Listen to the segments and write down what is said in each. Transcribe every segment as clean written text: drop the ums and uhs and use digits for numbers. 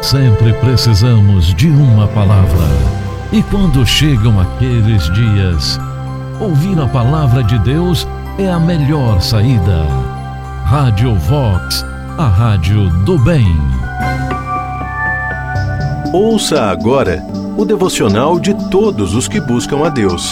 Sempre precisamos de uma palavra. E quando chegam aqueles dias, ouvir a palavra de Deus é a melhor saída. Rádio Vox, a rádio do bem. Ouça agora o devocional de todos os que buscam a Deus.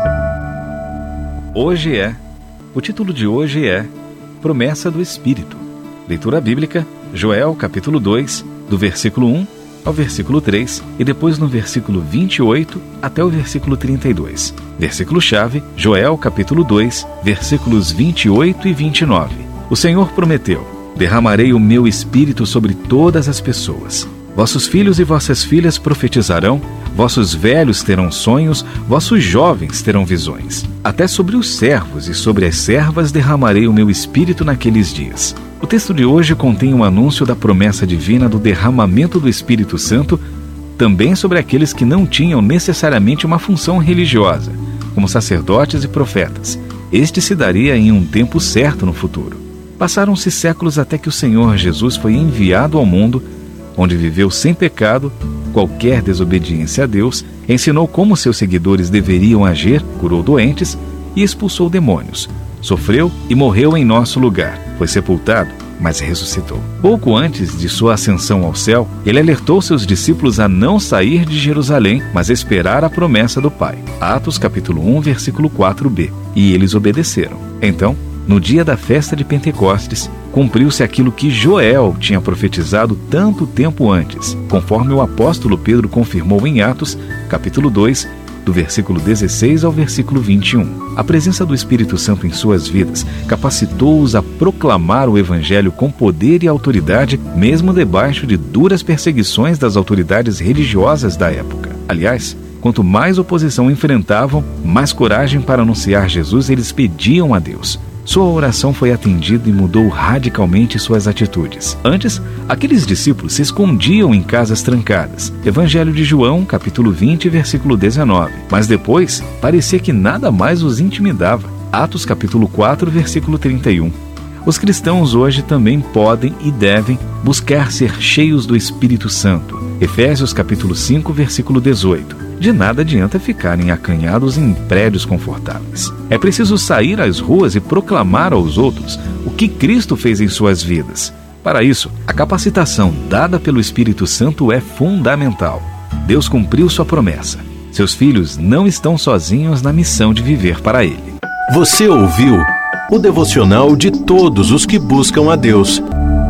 O título de hoje é Promessa do Espírito. Leitura bíblica, Joel capítulo 2, do versículo 1 ao versículo 3 e depois no versículo 28 até o versículo 32. Versículo-chave, Joel capítulo 2, versículos 28 e 29. O Senhor prometeu: derramarei o meu espírito sobre todas as pessoas. Vossos filhos e vossas filhas profetizarão, vossos velhos terão sonhos, vossos jovens terão visões. Até sobre os servos e sobre as servas derramarei o meu espírito naqueles dias. O texto de hoje contém um anúncio da promessa divina do derramamento do Espírito Santo, também sobre aqueles que não tinham necessariamente uma função religiosa, como sacerdotes e profetas. Este se daria em um tempo certo no futuro. Passaram-se séculos até que o Senhor Jesus foi enviado ao mundo, onde viveu sem pecado, qualquer desobediência a Deus, ensinou como seus seguidores deveriam agir, curou doentes e expulsou demônios. Sofreu e morreu em nosso lugar. Foi sepultado, mas ressuscitou. Pouco antes de sua ascensão ao céu, ele alertou seus discípulos a não sair de Jerusalém, mas esperar a promessa do Pai. Atos capítulo 1, versículo 4b. E eles obedeceram. Então, no dia da festa de Pentecostes, cumpriu-se aquilo que Joel tinha profetizado tanto tempo antes, conforme o apóstolo Pedro confirmou em Atos, capítulo 2, do versículo 16 ao versículo 21. A presença do Espírito Santo em suas vidas capacitou-os a proclamar o Evangelho com poder e autoridade, mesmo debaixo de duras perseguições das autoridades religiosas da época. Aliás, quanto mais oposição enfrentavam, mais coragem para anunciar Jesus eles pediam a Deus. Sua oração foi atendida e mudou radicalmente suas atitudes. Antes, aqueles discípulos se escondiam em casas trancadas. Evangelho de João, capítulo 20, versículo 19. Mas depois, parecia que nada mais os intimidava. Atos, capítulo 4, versículo 31. Os cristãos hoje também podem e devem buscar ser cheios do Espírito Santo. Efésios, capítulo 5, versículo 18. De nada adianta ficarem acanhados em prédios confortáveis. É preciso sair às ruas e proclamar aos outros o que Cristo fez em suas vidas. Para isso, a capacitação dada pelo Espírito Santo é fundamental. Deus cumpriu sua promessa. Seus filhos não estão sozinhos na missão de viver para Ele. Você ouviu o devocional de todos os que buscam a Deus.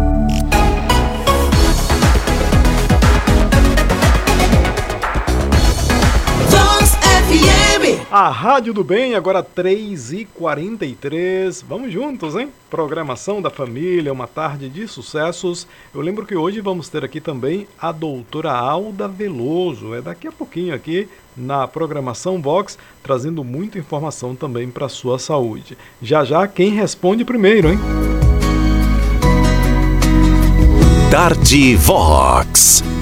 A Rádio do Bem, agora 3h43. Vamos juntos, hein? Programação da família, uma tarde de sucessos. Eu lembro que hoje vamos ter aqui também a doutora Alda Veloso. É daqui a pouquinho aqui na programação Vox, trazendo muita informação também para a sua saúde. Já já, quem responde primeiro, hein? Tarde Vox.